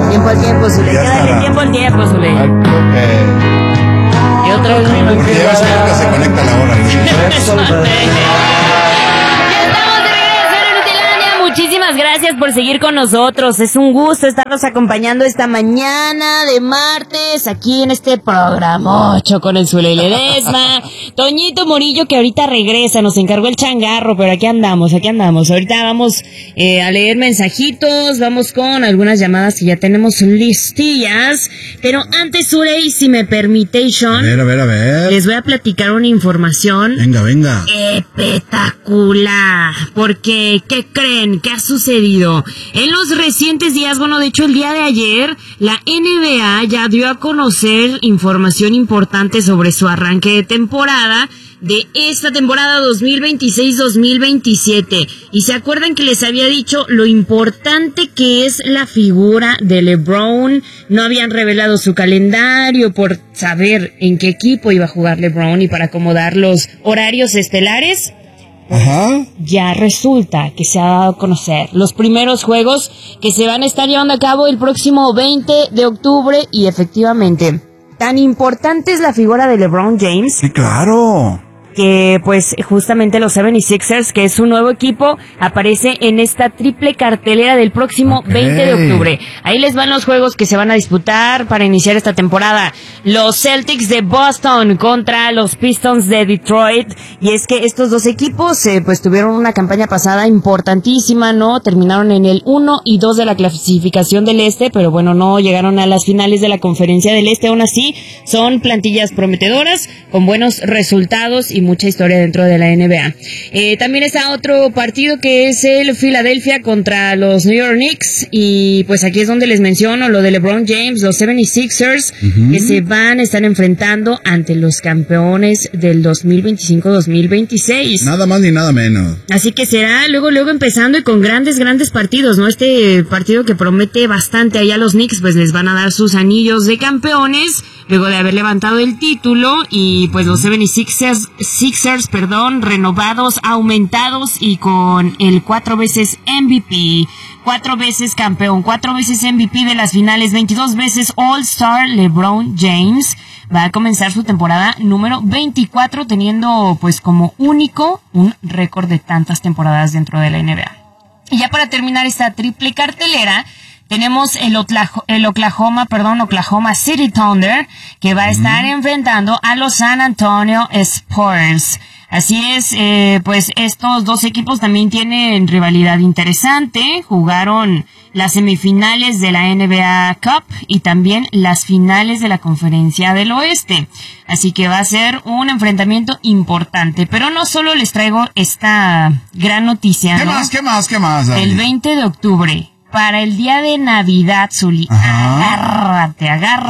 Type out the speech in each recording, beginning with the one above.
tiempo, Zule. Quédale tiempo, Zule. Y otra vez me porque ya ves que nunca se conecta la hora. Muchísimas gracias por seguir con nosotros. Es un gusto estarnos acompañando esta mañana de martes aquí en este programocho con el Zule Ledesma. Toñito Murillo, que ahorita regresa, nos encargó el changarro, pero aquí andamos. Ahorita vamos a leer mensajitos, vamos con algunas llamadas que ya tenemos listillas. Pero antes, Zule, si me permite, Sean, a ver. les voy a platicar una información. Venga. Espectacular. Porque, ¿qué creen? ¿Qué ha sucedido? En los recientes días, de hecho el día de ayer, la NBA ya dio a conocer información importante sobre su arranque de temporada, de esta temporada 2026-2027. Y se acuerdan que les había dicho lo importante que es la figura de LeBron. No habían revelado su calendario por saber en qué equipo iba a jugar LeBron y para acomodar los horarios estelares. Ajá. Ya resulta que se ha dado a conocer los primeros juegos que se van a estar llevando a cabo el próximo 20 de octubre y efectivamente, tan importante es la figura de LeBron James. Sí, claro. Que pues justamente los 76ers, que es su nuevo equipo, aparece en esta triple cartelera del próximo 20 de octubre. Ahí les van los juegos que se van a disputar para iniciar esta temporada. Los Celtics de Boston contra los Pistons de Detroit. Y es que estos dos equipos pues tuvieron una campaña pasada importantísima, ¿no? Terminaron en el 1 y 2 de la clasificación del Este, pero bueno, no llegaron a las finales de la Conferencia del Este. Aún así, son plantillas prometedoras, con buenos resultados y mucha historia dentro de la NBA. También está otro partido que es el Philadelphia contra los New York Knicks, y pues aquí es donde les menciono lo de LeBron James, los 76ers, que se van a estar enfrentando ante los campeones del 2025-2026. Nada más ni nada menos. Así que será luego empezando y con grandes partidos, ¿no? Este partido que promete bastante. Allá los Knicks pues les van a dar sus anillos de campeones luego de haber levantado el título, y pues los 76ers, renovados, aumentados y con el 4 veces MVP, 4 veces campeón, 4 veces MVP de las finales, 22 veces All-Star LeBron James va a comenzar su temporada número 24, teniendo pues como único un récord de tantas temporadas dentro de la NBA. Y ya para terminar esta triple cartelera, tenemos el Oklahoma City Thunder, que va a estar enfrentando a los San Antonio Spurs. Así es, pues estos dos equipos también tienen rivalidad interesante. Jugaron las semifinales de la NBA Cup y también las finales de la Conferencia del Oeste. Así que va a ser un enfrentamiento importante. Pero no solo les traigo esta gran noticia, ¿no? ¿Qué más? Dani? El 20 de octubre. Para el día de Navidad, Zuli. Agárrate. A ver.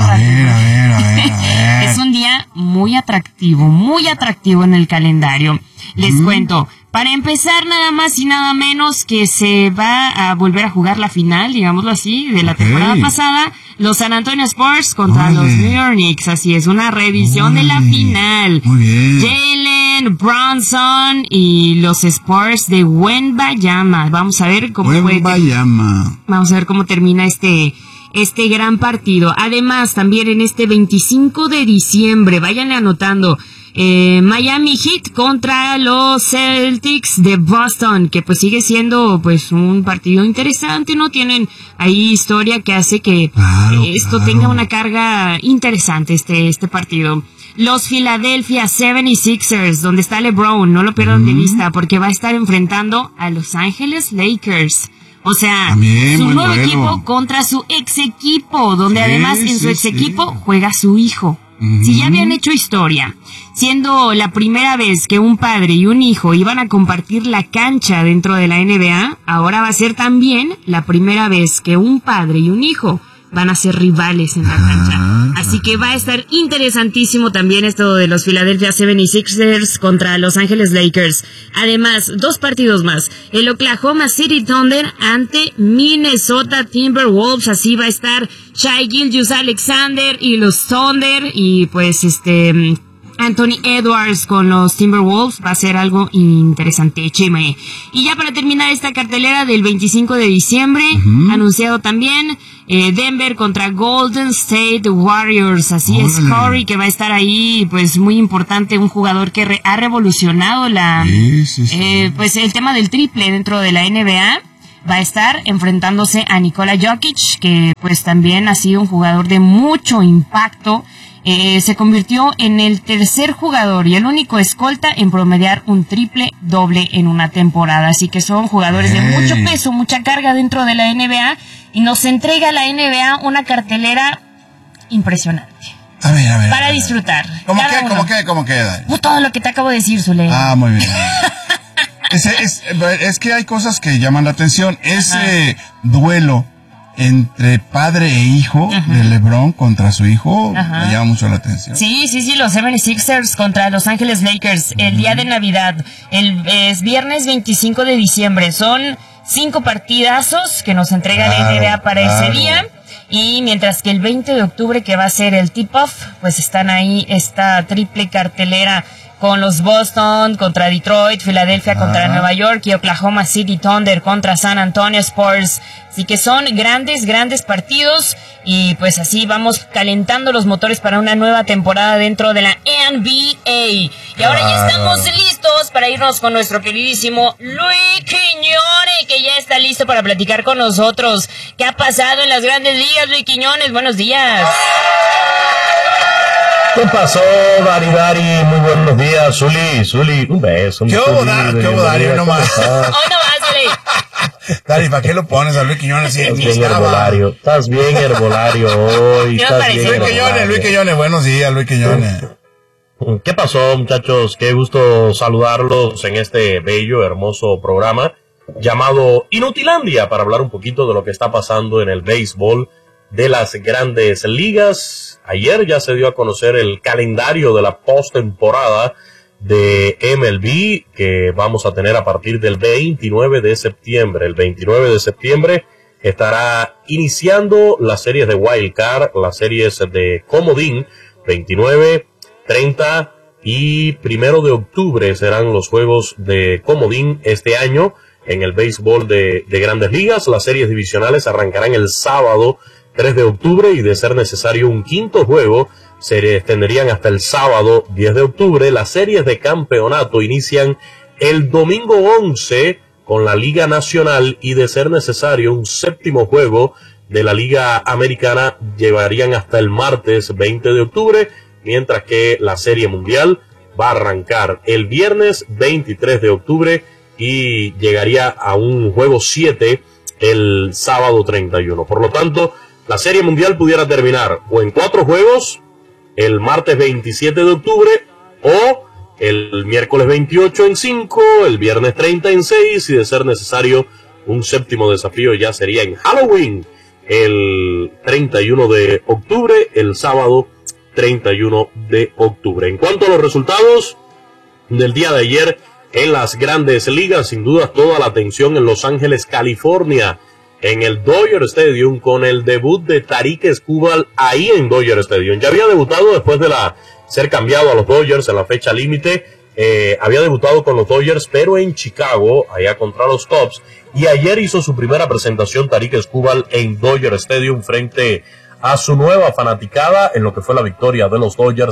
Es un día muy atractivo en el calendario. Les cuento. Para empezar, nada más y nada menos que se va a volver a jugar la final, digámoslo así, de la temporada pasada. Los San Antonio Spurs contra los New York Knicks. Así es, una reedición de la final. Muy bien. Jalen Brunson y los Spurs de Wembanyama. Vamos a ver cómo termina este gran partido. Además, también en este 25 de diciembre, vayan anotando, Miami Heat contra los Celtics de Boston, que pues sigue siendo pues un partido interesante, ¿no? Tienen ahí historia que hace que esto tenga una carga interesante, este partido. Los Philadelphia 76ers, donde está LeBron, no lo pierdan de vista, porque va a estar enfrentando a Los Angeles Lakers. O sea, también, su nuevo equipo contra su ex equipo, donde además en su ex equipo juega su hijo. Si ya habían hecho historia, siendo la primera vez que un padre y un hijo iban a compartir la cancha dentro de la NBA, ahora va a ser también la primera vez que un padre y un hijo van a ser rivales en la cancha. Así que va a estar interesantísimo también esto de los Philadelphia 76ers contra Los Angeles Lakers. Además, 2 partidos más. El Oklahoma City Thunder ante Minnesota Timberwolves. Así va a estar Shai Gilgeous-Alexander y los Thunder. Y pues Anthony Edwards con los Timberwolves va a ser algo interesante, Chime. Y ya para terminar esta cartelera del 25 de diciembre, anunciado también Denver contra Golden State Warriors. Así es, Curry, que va a estar ahí, pues muy importante, un jugador que ha revolucionado pues el tema del triple dentro de la NBA. Va a estar enfrentándose a Nikola Jokic, que pues también ha sido un jugador de mucho impacto. Se convirtió en el tercer jugador y el único escolta en promediar un triple doble en una temporada. Así que son jugadores de mucho peso, mucha carga dentro de la NBA, y nos entrega la NBA una cartelera impresionante. A ver. Para disfrutar. ¿Cómo queda? Todo lo que te acabo de decir, Zule. Muy bien. Es que hay cosas que llaman la atención. Ese duelo entre padre e hijo de LeBron contra su hijo me llama mucho la atención. Sí, los 76ers contra Los Ángeles Lakers el día de Navidad, es viernes 25 de diciembre. Son 5 partidazos que nos entrega la NBA para ese día. Y mientras que el 20 de octubre, que va a ser el tip-off, pues están ahí esta triple cartelera con los Boston contra Detroit, Filadelfia contra Nueva York y Oklahoma City Thunder contra San Antonio Spurs. Así que son grandes partidos, y pues así vamos calentando los motores para una nueva temporada dentro de la NBA. Y ahora ya estamos listos para irnos con nuestro queridísimo Luis Quiñones, que ya está listo para platicar con nosotros. ¿Qué ha pasado en las grandes ligas, Luis Quiñones? Buenos días. ¿Qué pasó, Dari? Muy buenos días, Zuli, un beso. ¿Qué hubo, Dari? Hoy no más, Zuli. Dari, ¿para qué lo pones a Luis Quiñones? Estás bien herbolario hoy. Luis Quiñones, buenos días, Luis Quiñones. ¿Qué pasó, muchachos? Qué gusto saludarlos en este bello, hermoso programa llamado Inutilandia, para hablar un poquito de lo que está pasando en el béisbol de las grandes ligas. Ayer ya se dio a conocer el calendario de la postemporada de MLB, que vamos a tener a partir del 29 de septiembre. El 29 de septiembre estará iniciando las series de Wild Card, las series de Comodín. 29, 30 y 1 de octubre serán los juegos de Comodín este año en el béisbol de grandes ligas. Las series divisionales arrancarán el sábado 3 de octubre y, de ser necesario un quinto juego, se extenderían hasta el sábado 10 de octubre. Las series de campeonato inician el domingo 11 con la Liga Nacional, y, de ser necesario un séptimo juego de la Liga Americana, llevarían hasta el martes 20 de octubre, mientras que la Serie Mundial va a arrancar el viernes 23 de octubre y llegaría a un juego 7 el sábado 31. Por lo tanto, la Serie Mundial pudiera terminar o en 4 juegos el martes 27 de octubre, o el miércoles 28 en 5, el viernes 30 en 6, y, de ser necesario un séptimo desafío, ya sería en Halloween el 31 de octubre, el sábado 31 de octubre. En cuanto a los resultados del día de ayer en las grandes ligas, sin duda toda la atención en Los Ángeles, California, en el Dodger Stadium, con el debut de Tarik Skubal ahí en Dodger Stadium. Ya había debutado después de ser cambiado a los Dodgers en la fecha límite. Había debutado con los Dodgers, pero en Chicago, allá contra los Cubs. Y ayer hizo su primera presentación Tarik Skubal en Dodger Stadium frente a su nueva fanaticada, en lo que fue la victoria de los Dodgers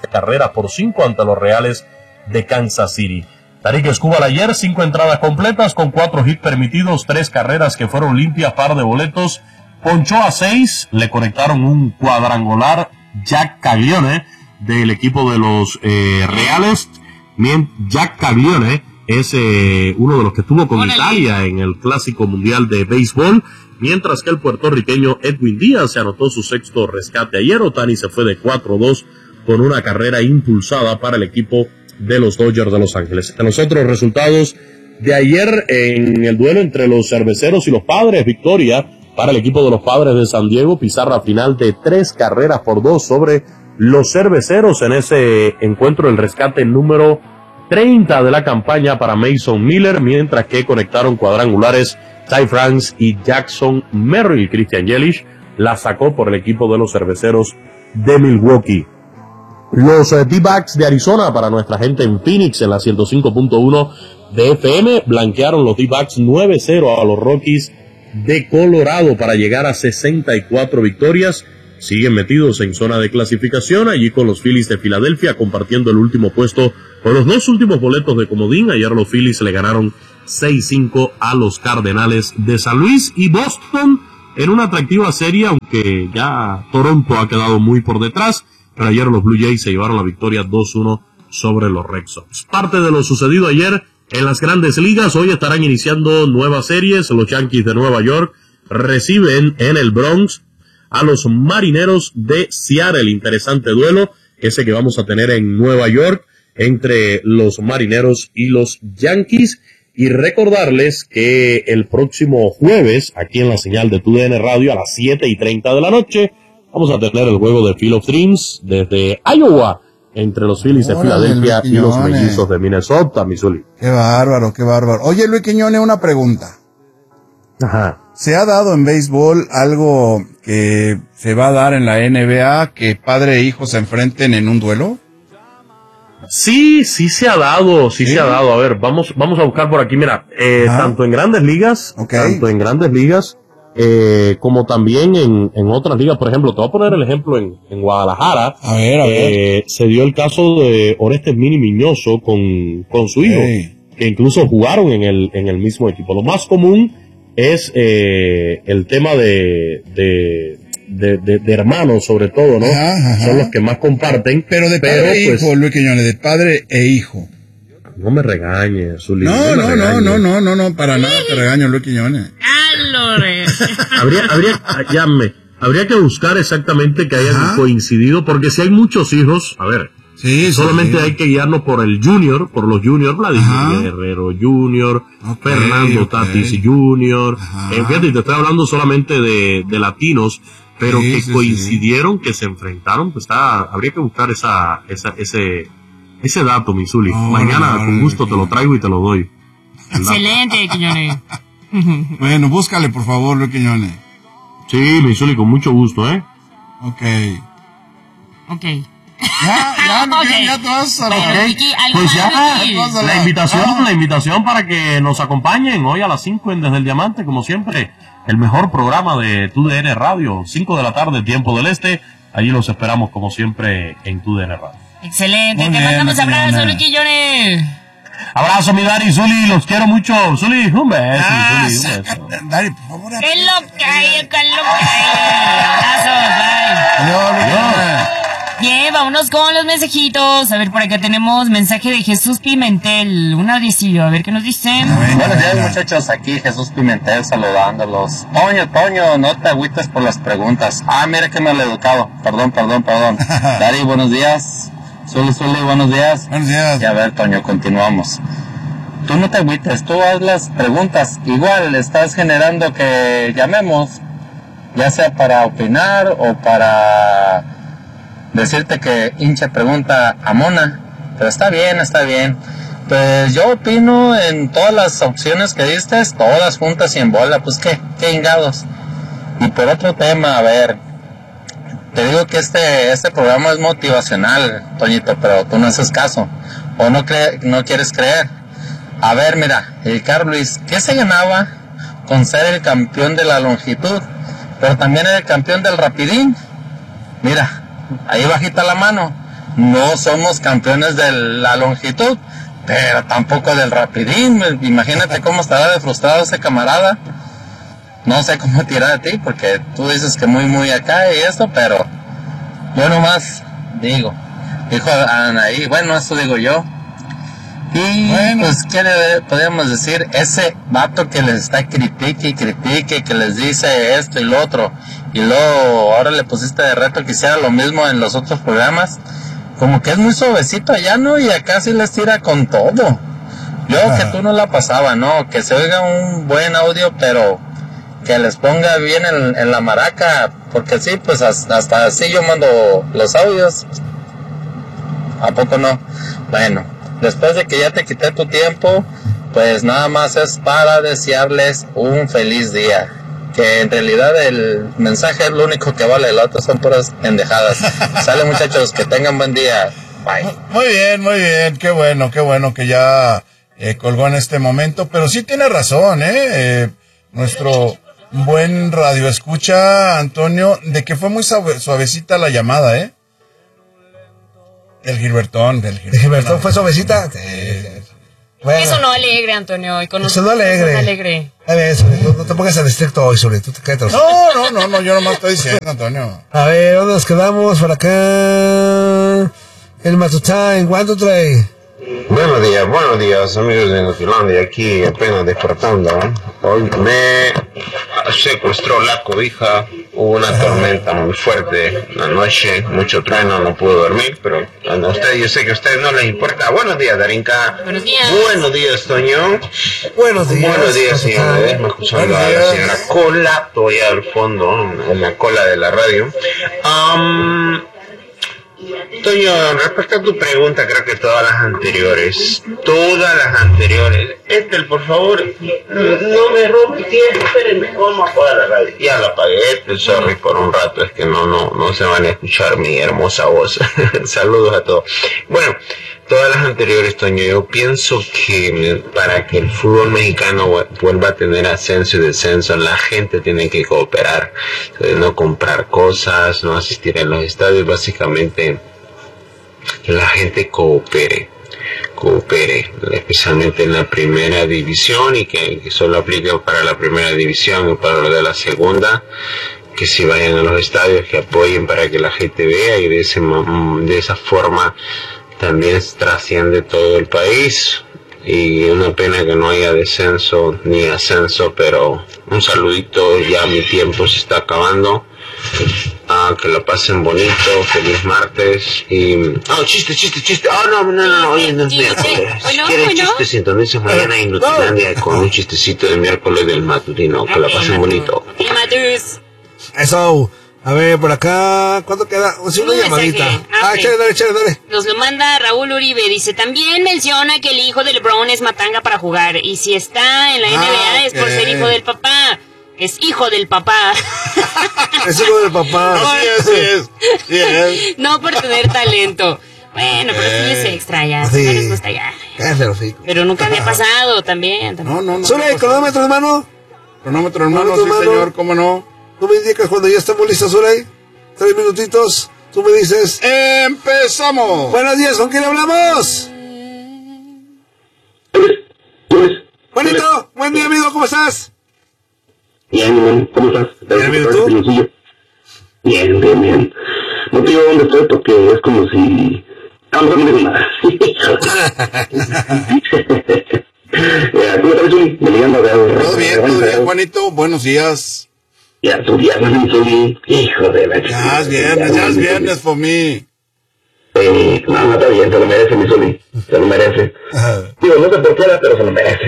6-5 ante los Reales de Kansas City. Tarik Skubal ayer 5 entradas completas con 4 hits permitidos, 3 carreras que fueron limpias, par de boletos, ponchó a 6, le conectaron un cuadrangular Jack Caglione del equipo de los Reales. Jack Caglione es uno de los que estuvo con Italia en el Clásico Mundial de Béisbol, mientras que el puertorriqueño Edwin Díaz se anotó su 6º rescate ayer. Ohtani se fue de 4-2 con una carrera impulsada para el equipo de los Dodgers de Los Ángeles. En los otros resultados de ayer, en el duelo entre los Cerveceros y los Padres, victoria para el equipo de los Padres de San Diego, pizarra final de 3-2 sobre los Cerveceros. En ese encuentro, el rescate número 30 de la campaña para Mason Miller, mientras que conectaron cuadrangulares Ty France y Jackson Merrill. Christian Yelich la sacó por el equipo de los Cerveceros de Milwaukee. Los D-backs de Arizona, para nuestra gente en Phoenix, en la 105.1 de FM, blanquearon los D-backs 9-0 a los Rockies de Colorado para llegar a 64 victorias. Siguen metidos en zona de clasificación, allí con los Phillies de Filadelfia, compartiendo el último puesto con los 2 últimos boletos de comodín. Ayer los Phillies le ganaron 6-5 a los Cardenales de San Luis, y Boston en una atractiva serie, aunque ya Toronto ha quedado muy por detrás, pero ayer los Blue Jays se llevaron la victoria 2-1 sobre los Red Sox. Parte de lo sucedido ayer en las Grandes Ligas. Hoy estarán iniciando nuevas series. Los Yankees de Nueva York reciben en el Bronx a los Marineros de Seattle. Interesante duelo ese que vamos a tener en Nueva York entre los Marineros y los Yankees. Y recordarles que el próximo jueves, aquí en la señal de TUDN Radio, a las 7:30 de la noche, vamos a tener el juego de Field of Dreams desde Iowa, entre los Phillies de Filadelfia y los Mellizos de Minnesota, Missouri. Qué bárbaro, qué bárbaro. Oye, Luis Quiñones, una pregunta. Ajá. ¿Se ha dado en béisbol algo que se va a dar en la NBA, que padre e hijo se enfrenten en un duelo? Sí se ha dado, se ha dado. A ver, vamos a buscar por aquí, mira, tanto en Grandes Ligas, como también en otras ligas. Por ejemplo, te voy a poner el ejemplo en Guadalajara. A ver. Se dio el caso de Orestes Mini Miñoso con su hijo, que incluso jugaron en el mismo equipo. Lo más común es el tema de hermanos, sobre todo, ¿no? Ajá. Son los que más comparten. Pero de padre e hijo, pues, Luis Quiñones, de padre e hijo. No me regañes, Zuli. No, para nada te regaño, Luis Quiñones. Habría que buscar exactamente que hayan coincidido, porque si hay muchos hijos, a ver, solamente hay que guiarnos por los junior, Vladimir Guerrero Junior, Fernando Tatis Junior, fíjate, te estoy hablando solamente de latinos, pero que coincidieron, que se enfrentaron, pues habría que buscar ese dato, mi Zuli. Mañana con gusto te lo traigo y te lo doy. Excelente, Quiñones. Bueno, búscale por favor, Luis Quiñones. Sí, mi Zuli, con mucho gusto, Ok. Ya te vas a Pues ya, la invitación para que nos acompañen hoy a las 5 en Desde el Diamante, como siempre, el mejor programa de TUDN Radio, 5 de la tarde, tiempo del este. Allí los esperamos, como siempre, en TUDN Radio. Excelente, te mandamos abrazos, Luis Quiñones. Abrazo, mi Dari, Zuli, los quiero mucho. Zuli, un beso. Dari, por favor. ¡Qué loca! Abrazos, bye. Adiós. Bien, vámonos con los mensajitos. A ver, por acá tenemos mensaje de Jesús Pimentel, un audicillo, a ver qué nos dicen. Buenos días, muchachos, aquí Jesús Pimentel saludándolos. Toño, no te agüites por las preguntas. Mira que maleducado, perdón. Dari, buenos días. Zuli, buenos días. Buenos días. Y a ver, Toño, continuamos. Tú no te agüites, tú haz las preguntas. Igual estás generando que llamemos, ya sea para opinar o para decirte que hincha pregunta a Mona. Pero está bien. Pues yo opino en todas las opciones que diste, todas juntas y en bola. Pues qué hingados. Y por otro tema, a ver, te digo que este programa es motivacional, Toñito, pero tú no haces caso, o no quieres creer. A ver, mira, el Carlos Luis, ¿qué se ganaba con ser el campeón de la longitud, pero también el campeón del rapidín? Mira, ahí bajita la mano, no somos campeones de la longitud, pero tampoco del rapidín. Imagínate cómo estará de frustrado ese camarada. No sé cómo tirar de ti, porque tú dices que muy acá y esto, pero yo nomás dijo Anaí, bueno, eso digo yo. Y pues, ¿qué podríamos decir? Ese vato que les está critique, que les dice esto y lo otro, y luego ahora le pusiste de reto que hiciera lo mismo en los otros programas, como que es muy suavecito allá, ¿no? Y acá sí les tira con todo. Yo que tú no la pasaba, ¿no? Que se oiga un buen audio, pero que les ponga bien en la maraca, porque sí, pues hasta así yo mando los audios. ¿A poco no? Bueno, después de que ya te quité tu tiempo, pues nada más es para desearles un feliz día. que en realidad el mensaje es lo único que vale, las otras son puras pendejadas. Sale, muchachos, que tengan buen día. Bye. Muy bien, qué bueno que ya colgó en este momento, pero sí tiene razón, nuestro buen radio escucha, Antonio, de que fue muy suavecita la llamada, Del Gilbertón fue suavecita. Bueno. Eso no alegre, Antonio. Y con eso no alegre. A ver, no te pongas al estricto hoy, sobre tú te caes. No, yo nomás estoy diciendo, Antonio. A ver, ¿dónde nos quedamos? Por acá. El Matután, ¿cuánto trae? Buenos días, amigos de Nutilandia, aquí apenas despertando. Hoy me secuestró la cobija, hubo una tormenta muy fuerte la noche, mucho trueno, no pude dormir, pero a usted, yo sé que a ustedes no les importa. Buenos días, Darinka. Buenos días. Buenos días, Toño. Buenos días, señora. Me escuchando a la señora Cola, todavía al fondo, en la cola de la radio. Toño, respecto a tu pregunta, creo que todas las anteriores, por favor, no me rompe, espérenme, vamos a apagar la radio. Ya la apagué, sorry por un rato, es que no se van a escuchar mi hermosa voz. Saludos a todos. Bueno, todas las anteriores, Toño, yo pienso que para que el fútbol mexicano vuelva a tener ascenso y descenso, la gente tiene que cooperar, no comprar cosas, no asistir a los estadios, básicamente que la gente coopere, especialmente en la primera división, y que solo aplique para la primera división y para lo de la segunda, que si vayan a los estadios, que apoyen para que la gente vea, y de esa forma también trasciende todo el país. Y una pena que no haya descenso ni ascenso, pero un saludito, ya mi tiempo se está acabando. Que lo pasen bonito, feliz martes. Y chiste. No, hoy no es miércoles. Si quieren chistes, sintonicen mañana en Nutilandia con un chistecito del miércoles del matutino. Que lo pasen bonito. Eso. A ver, por acá, ¿cuánto queda? Una llamadita. Échale. Nos lo manda Raúl Uribe, dice, también menciona que el hijo de LeBron es matanga para jugar, y si está en la NBA es por ser hijo del papá. Es hijo del papá. Es hijo del papá. Sí es. No por tener talento. Bueno, pero sí es extra ya. Sí. No les gusta ya. Pero nunca había pasado también. No. ¿Sule, cronómetro, hermano? Cronómetro, hermano, sí, señor, ¿cómo no? Tú me indicas cuando ya estamos listos, Zuley. 3 minutitos. Tú me dices. ¡Empezamos! Buenos días, ¿con quién hablamos? Juanito, buen día, amigo, ¿cómo estás? Bien, ¿cómo estás? Bien, amigo, ¿tú? Bien. No te digo dónde estoy porque es como si... no me digo nada. ¿Cómo estás, Zuli? Todo bien, Juanito, buenos días. Ya es viernes, Zuli. Hijo de la chica. Ya es viernes for me. No, está bien, se lo merece, mi Zuli. Se lo merece. Digo, no sé por qué era, pero se lo merece.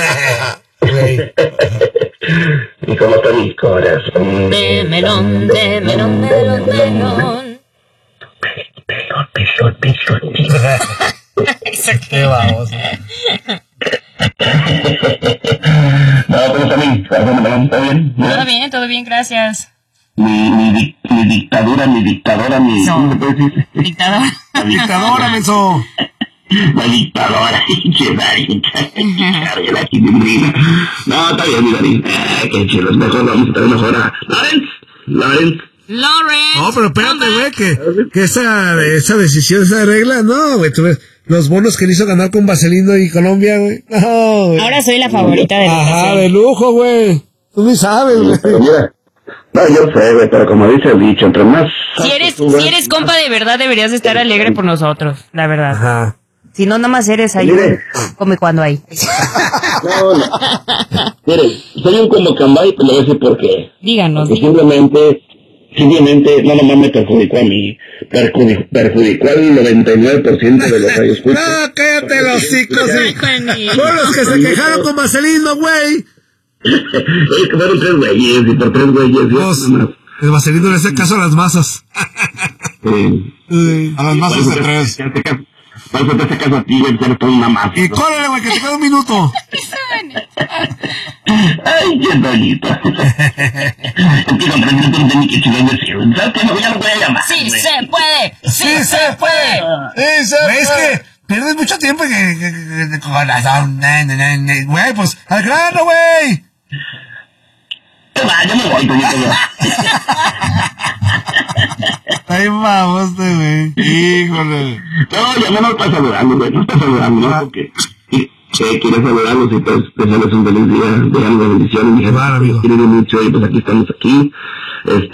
¿Y cómo está mi corazón? De melón. Pelón. Qué vamos. No, ¿cómo está mi corazón de melón? ¿Está bien? Todo bien, gracias. Mi dictadora. Dictadora. La dictadora, menso. La dictadora, no, está bien, mi Darín. Qué chilos, mejor vamos a tener mejor a Lawrence. No, pero espérate, güey, que esa decisión, esa regla, no, güey, tú ves los bonos que le hizo ganar con Vaselino y Colombia, güey. No, güey. Ahora soy la favorita de la nación. De lujo, güey. Tú ni sabes, güey. Pero mira, no, yo sé, güey, pero como dice el dicho, entre más... Si eres compa de verdad, deberías estar alegre por nosotros, la verdad. Ajá. Si no, nomás eres ahí, come cuando hay. No. Mire, soy un como cambay, pero le voy a decir por qué. Díganos. Simplemente, no nomás me perjudicó a mí, perjudicó al 99% de los radioescuchas. No, cállate los hocicos. Fueron los que se quejaron con Vaselino, güey. Oye, que fueron 3 güeyes, y por 3 güeyes. El Vaselino le hace caso a las masas. A las masas de 3. Por eso te hace caso a ti, güey, que eres toda una mafia. Y córrele, güey, que te queda un minuto. Ay, qué bonito. Es que comprendí que no tenía que chingar decir. ¿Sabes qué? Ya lo voy a llamar. ¡Sí se puede! ¡Sí se puede! Sí, se Güey, es que pierdes mucho tiempo güey, pues, al grano, güey. Yo me voy, Toñito. Ahí vamos, güey. Híjole. No, ya no está saludando, güey. No está saludando, ¿no? Porque quieres saludarlos y pues desearles un feliz día, desearles bendiciones. Claro, amigo. Quieren mucho y pues aquí estamos aquí.